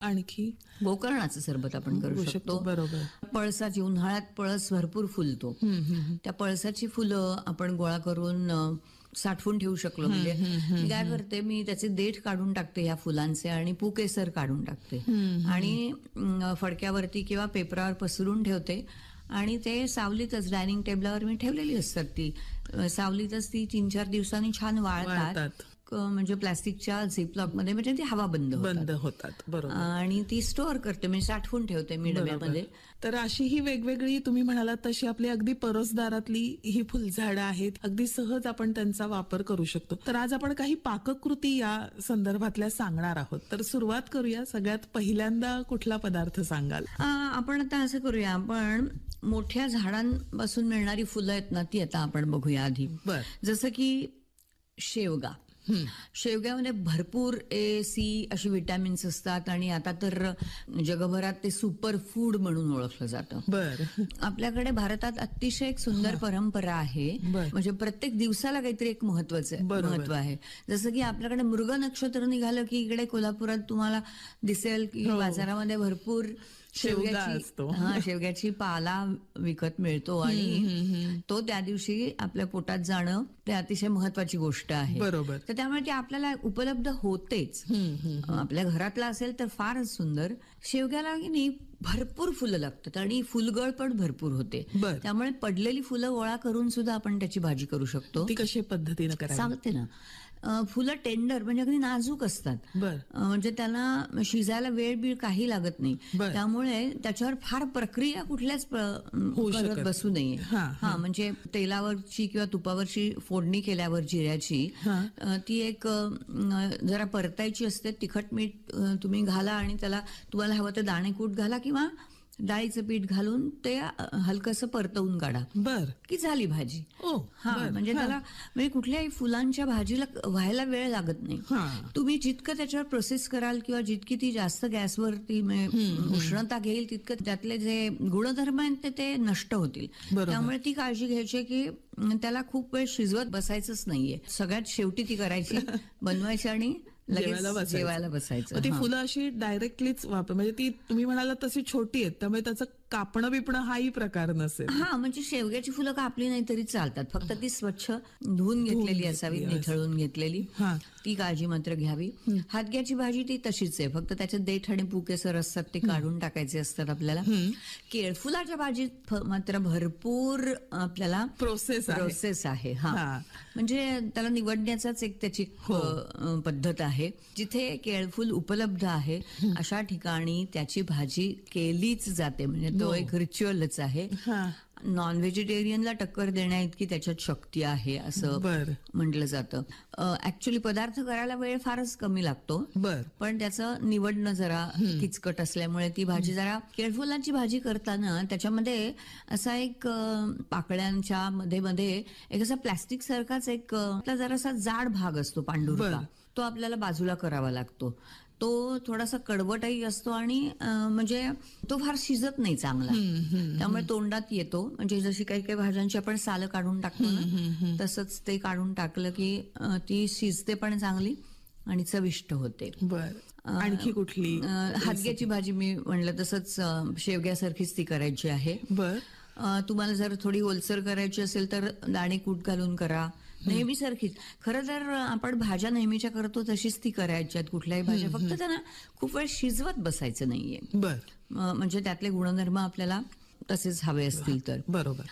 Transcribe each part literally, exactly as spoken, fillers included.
आणखी गोकर्णाचं सरबत आपण करू शकतो. बरोबर. पळसाची, उन्हाळ्यात पळस भरपूर फुलतो, त्या पळसाची फुलं आपण गोळा करून साठवून ठेवू शकलो. म्हणजे मी काय करते, मी त्याचे देठ काढून टाकते ह्या फुलांचे आणि पुकेसर काढून टाकते आणि फडक्यावरती किंवा पेपरावर पसरून ठेवते आणि ते सावलीतच डायनिंग टेबलावर मी ठेवलेली असतात. ती सावलीतच ती तीन चार दिवसांनी छान वाळतात. म्हणजे प्लास्टिकच्या झिपलॉक मध्ये, म्हणजे ती हवा बंद बंद होतात. बरोबर. आणि ती स्टोअर करते, मी साठवून ठेवते मी डब्यामध्ये. तर अशी ही वेगवेगळी तुम्ही म्हणालात तशी आपली अगदी परसदारातली ही फुलझाडं आहेत, अगदी सहज आपण त्यांचा वापर करू शकतो. तर आज आपण काही पाककृती या संदर्भातल्या सांगणार आहोत. तर सुरुवात करूया. सगळ्यात पहिल्यांदा कुठला पदार्थ सांगाल? आपण आता असं करूया, आपण मोठ्या झाडांपासून मिळणारी फुलं आहेत ना, ती आता आपण बघूया आधी. बर. जसं की शेवगा. शेवग्यामध्ये भरपूर ए सी अशी विटॅमिन्स असतात आणि आता तर जगभरात ते सुपर फूड म्हणून ओळखलं जातं. बर. आपल्याकडे भारतात अतिशय एक सुंदर परंपरा आहे. म्हणजे प्रत्येक दिवसाला काहीतरी एक महत्वाचं महत्व आहे. जसं की आपल्याकडे मृग नक्षत्र निघालं की इकडे कोल्हापुरात तुम्हाला दिसेल की बाजारामध्ये भरपूर शेवग्याची हा शेवग्याची पाला विकत मिळतो आणि तो त्या दिवशी आपल्या पोटात जाणं ते अतिशय महत्वाची गोष्ट आहे. बरोबर. तर त्यामुळे ते आपल्याला उपलब्ध होतेच. आपल्या घरातला असेल तर फारच सुंदर. शेवग्याला की नाही भरपूर फुलं लागतात आणि फुलगळ पण भरपूर होते. त्यामुळे पडलेली फुलं गोळा करून सुद्धा आपण त्याची भाजी करू शकतो. ती कशा पद्धतीने करायची सांगते ना. फुलं टेंडर म्हणजे अगदी नाजूक असतात. म्हणजे त्याला शिजायला वेळ बीळ काही लागत नाही. त्यामुळे त्याच्यावर फार प्रक्रिया कुठल्याच करत बसू नये. हा म्हणजे तेलावरची किंवा तुपावरची फोडणी केल्यावर जिऱ्याची ती एक जरा परतायची असते. तिखट मीठ तुम्ही घाला आणि त्याला तुम्हाला हवं तर दाणेकूट घाला किंवा डाळीचं पीठ घालून ते हलकसं परतवून काढा. बर. की झाली भाजी. हा म्हणजे त्याला म्हणजे कुठल्याही फुलांच्या भाजीला व्हायला वेळ लागत नाही. तुम्ही जितकं त्याच्यावर प्रोसेस कराल किंवा जितकी ती जास्त गॅसवरती उष्णता घेईल तितकं त्यातले जे गुणधर्म आहेत ते नष्ट होतील. त्यामुळे ती काळजी घ्यायची की त्याला खूप वेळ शिजवत बसायचंच नाहीये. सगळ्यात शेवटी ती करायची, बनवायची आणि जेवायला बसायचं. ती फुलं अशी डायरेक्टलीच वापर, म्हणजे ती तुम्ही म्हणाला तशी छोटी आहेत त्यामुळे त्याचं कापणं बिपणं हाही प्रकार नसेल. हा म्हणजे शेवग्याची फुलं कापली नाही तरी चालतात, फक्त ती स्वच्छ धुवून घेतलेली असावी, निथळून घेतलेली, ती काळजी मात्र घ्यावी. हातग्याची भाजी ती तशीच आहे, फक्त त्याच्यात देठ आणि पुकेसर असतात ते काढून टाकायचे असतात आपल्याला. केळफुलाच्या भाजीत मात्र भरपूर आपल्याला प्रोसेस प्रोसेस आहे. हा म्हणजे त्याला निवडण्याचाच एक त्याची पद्धत आहे. जिथे केळफूल उपलब्ध आहे अशा ठिकाणी त्याची भाजी केलीच जाते. म्हणजे तो एक रिच्युअलच आहे. नॉन व्हेजिटेरियनला टक्कर देण्या इतकी त्याच्यात शक्ती आहे असं म्हटलं जातं. ऍक्च्युली पदार्थ करायला वेळ फारच कमी लागतो, पण त्याचं निवडणं जरा किचकट असल्यामुळे ती भाजी जरा, केळफुलाची भाजी करताना त्याच्यामध्ये असा एक पाकळ्यांच्या मध्ये मध्ये एक असा प्लास्टिक सारखाच एक जरासा जाड भाग असतो पांढुरका, तो आपल्याला बाजूला करावा लागतो. तो थोडासा कडवटही असतो आणि म्हणजे तो फार शिजत नाही चांगला, त्यामुळे तोंडात येतो. म्हणजे जशी काही काही भाज्यांची आपण सालं काढून टाकतो ना, तसंच ते काढून टाकलं की ती शिजते पण चांगली आणि चविष्ट होते. आणखी कुठली? हातग्याची भाजी मी म्हणलं तसंच शेवग्यासारखीच ती करायची आहे. बर. तुम्हाला जर थोडी ओलसर करायची असेल तर दाणे कूट घालून करा, नेहमी सारखीच. खरं तर आपण भाज्या नेहमीच्या करतो तशीच ती करायची आहेत कुठल्याही भाज्या, फक्त त्यांना खूप वेळ शिजवत बसायचं नाहीये. बर. म्हणजे त्यातले गुणधर्म आपल्याला तसेच हवे असतील तर. बरोबर.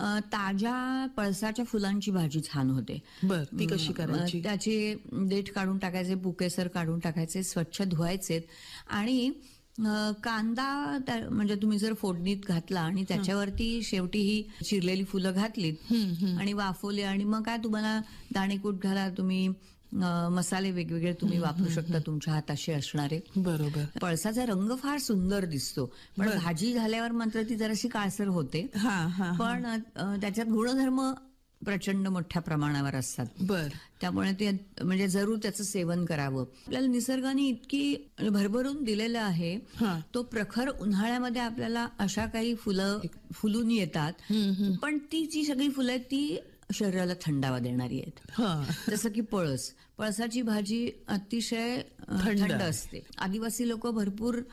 ताज्या पळसाच्या फुलांची भाजी छान होते. बर. ती कशी करायची? त्याचे देठ काढून टाकायचे, पुकेसर काढून टाकायचे, स्वच्छ धुवायचे आणि कांदा म्हणजे तुम्ही जर फोडणीत घातला आणि त्याच्यावरती शेवटी ही चिरलेली फुलं घातलीत आणि वाफवली आणि मग काय तुम्हाला दाणेकूट घाला, तुम्ही मसाले वेगवेगळे तुम्ही वापरू शकता तुमच्या हाताशी असणारे. बरोबर. पळसाचा रंग फार सुंदर दिसतो, पण भाजी झाल्यावर मात्र ती जराशी काळसर होते. पण त्याच्यात गुणधर्म प्रचंड मोठ्या प्रमाणावर असतात. बर. त्यामुळे ते म्हणजे जरूर त्याचं सेवन करावं. आपल्याला निसर्गाने इतकी भरभरून दिलेलं आहे, तो प्रखर उन्हाळ्यामध्ये आपल्याला अशा काही फुलं फुलून येतात, पण ती जी सगळी फुलं आहेत ती शरीराला थंडावा देणारी आहेत. हा. जसं की पळस, पळसाची भाजी अतिशय अ, थंड थंड आहे. असते. आदिवासी लोक भरपूर